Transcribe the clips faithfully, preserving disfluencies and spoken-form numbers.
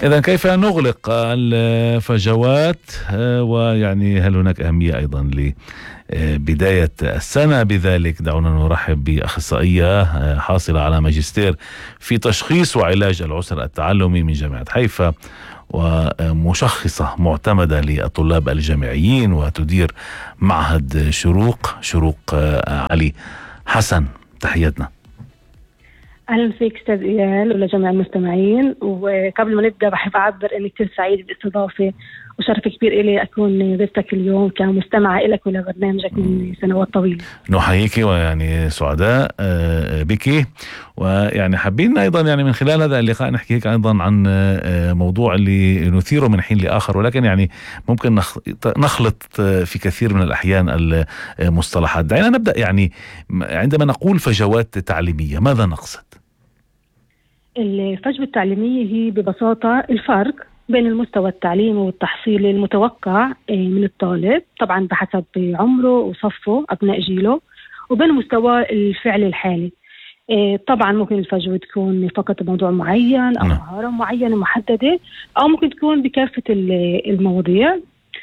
إذن كيف نغلق الفجوات، ويعني هل هناك أهمية أيضا لبداية السنة بذلك؟ دعونا نرحب بأخصائية حاصلة على ماجستير في تشخيص وعلاج العسر التعلمي من جامعة حيفا، ومشخصة معتمدة للطلاب الجامعيين، وتدير معهد شروق شروق علي حسن. تحياتنا. أهلا فيك أستاذ إيال ولجميع المستمعين. وقبل ما نبدأ بحب أعبر أني كثير سعيد بالاستضافة، وشرف كبير إلي أكون ضيفتك اليوم كمستمعة إلك ولبرنامجك من سنوات طويلة. نحييك ويعني سعداء بك، ويعني حابين أيضا يعني من خلال هذا اللقاء نحكي أيضا عن موضوع اللي نثيره من حين لآخر، ولكن يعني ممكن نخلط في كثير من الأحيان المصطلحات. دعينا نبدأ يعني عندما نقول فجوات تعليمية ماذا نقصد؟ الفجوة التعليمية هي ببساطة الفرق بين المستوى التعليمي والتحصيلي المتوقع من الطالب، طبعا بحسب عمره وصفه أبناء جيله، وبين المستوى الفعلي الحالي. طبعا ممكن الفجوة تكون فقط موضوع معين أو مهارة معينة محددة، أو ممكن تكون بكافة المواضيع.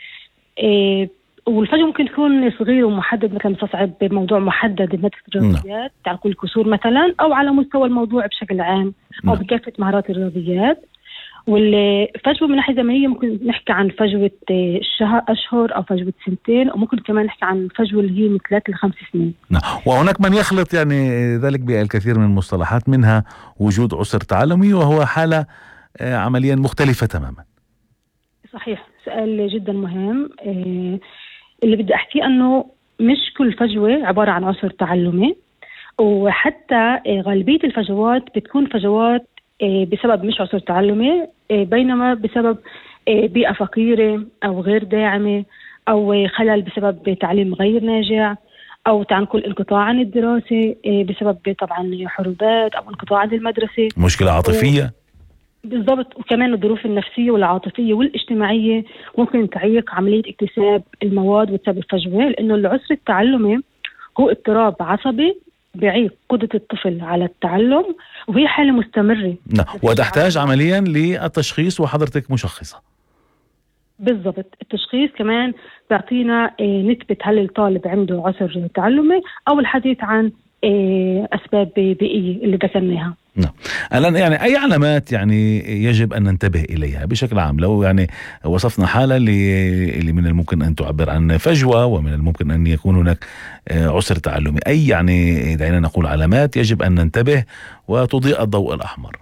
والفجوة ممكن تكون صغير ومحدد، مثلا مستصعب بموضوع محدد بمادة الرياضيات على كل كسور مثلا، أو على مستوى الموضوع بشكل عام، أو بكافة مهارات الرياضيات. والفجوة من ناحية زمنية ممكن نحكي عن فجوة شهر أشهر أو فجوة سنتين، وممكن كمان نحكي عن فجوة اللي هي من ثلاث لخمس سنين. نعم. وهناك من يخلط يعني ذلك بالكثير من المصطلحات، منها وجود عسر تعلمي وهو حالة عمليا مختلفة تماما. صحيح، سؤال جدا مهم. اللي بدي أحكيه أنه مش كل فجوة عبارة عن عسر تعلمي، وحتى غالبية الفجوات بتكون فجوات بسبب مش عسر تعلمي، بينما بسبب بيئة فقيرة أو غير داعمة، أو خلل بسبب تعليم غير ناجع، أو تعنكل انقطاع عن الدراسة بسبب طبعا حروبات أو انقطاع عن المدرسة، مشكلة عاطفية. و... بالضبط. وكمان الظروف النفسية والعاطفية والاجتماعية ممكن تعيق عملية اكتساب المواد وتسبب فجوة، لأنه العسر التعلمي هو اضطراب عصبي بيعيق قدرة الطفل على التعلم، وهي حالة مستمرة. نعم. وتحتاج عمليا للتشخيص، وحضرتك مشخصة. بالضبط. التشخيص كمان بيعطينا نسبة هل الطالب عنده عسر تعلمي أو الحديث عن أسباب بيئية اللي ذكرناها. نعم. الآن يعني أي علامات يعني يجب أن ننتبه إليها بشكل عام؟ لو يعني وصفنا حالة اللي من الممكن أن تعبر عن فجوة، ومن الممكن أن يكون هناك عسر تعلمي، أي يعني دعينا نقول علامات يجب أن ننتبه وتضيء الضوء الأحمر.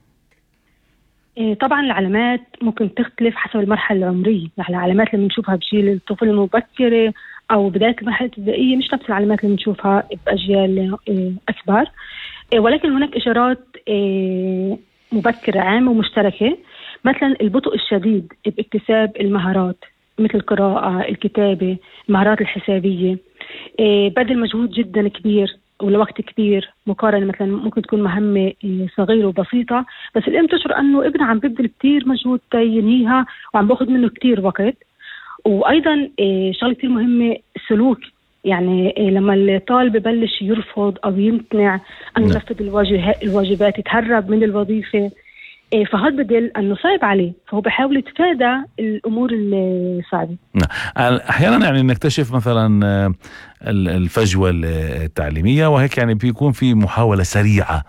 طبعا العلامات ممكن تختلف حسب المرحلة العمرية. يعني العلامات اللي بنشوفها بجيل الطفل المبكرة أو بداية المرحلة الابتدائية مش نفس العلامات اللي بنشوفها بأجيال أكبر، ولكن هناك إشارات مبكرة عامة ومشتركة، مثلا البطء الشديد باكتساب المهارات مثل القراءة، الكتابة، المهارات الحسابية، بذل مجهود جدا كبير ولوقت كبير، مقارنة مثلا ممكن تكون مهمة صغيرة وبسيطة، بس الأم تشعر أنه ابنها عم ببذل كتير مجهود ينهيها وعم باخد منه كتير وقت. وأيضا شغلة كتير مهمة السلوك، يعني لما الطالب يبلش يرفض أو يمتنع أن ينفذ الواجبات، يتهرب من الوظيفة، فهذا بدل أنه صعب عليه، فهو بحاول يتفادى الأمور الصعبة. أحيانا يعني نكتشف مثلا الفجوة التعليمية وهيك، يعني بيكون في محاولة سريعة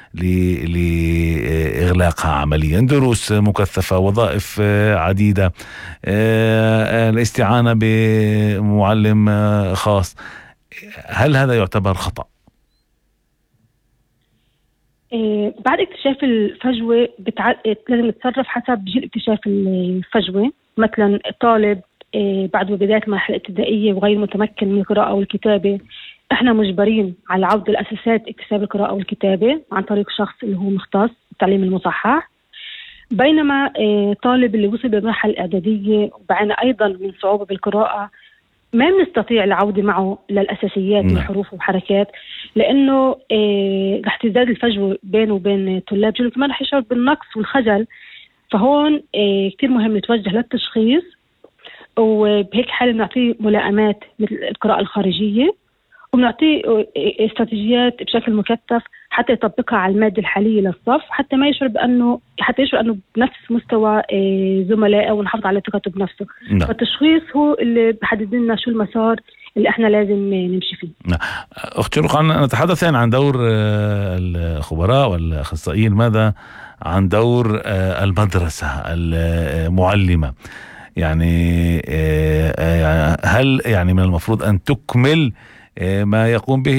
لإغلاقها عمليا، دروس مكثفة، وظائف عديدة، الاستعانة بمعلم خاص. هل هذا يعتبر خطأ؟ بعد اكتشاف الفجوة بتع... لازم نتصرف حسب جيل اكتشاف الفجوة. مثلا الطالب بعد بداية المرحلة الابتدائية وغير متمكن من القراءة والكتابة، احنا مجبرين على عودة الأساسات اكتساب القراءة والكتابة عن طريق شخص اللي هو مختص بالتعليم المصحح. بينما طالب اللي وصل بالمرحلة الإعدادية وبعنا أيضا من صعوبة بالقراءة، ما بنستطيع العودة معه للأساسيات من حروف وحركات، لأنه رح تزداد الفجوة بينه وبين طلاب جيله، كمان رح يشعر بالنقص والخجل. فهون كتير مهم نتوجه للتشخيص، وبهيك حالة نعطيه ملائمات مثل القراءة الخارجية، وبنعطيه استراتيجيات بشكل مكثف حتى يطبقها على المادة الحالية للصف، حتى ما يشعر بأنه حتى يشعر أنه بنفس مستوى زملائه ونحافظ على ثقته بنفسه. نعم. فالتشخيص هو اللي بحدد لنا شو المسار اللي احنا لازم نمشي فيه. نعم. أختي رقعة، نتحدث يعني عن دور الخبراء والأخصائيين، ماذا عن دور المدرسة المعلمة؟ يعني هل يعني من المفروض أن تكمل ما يقوم به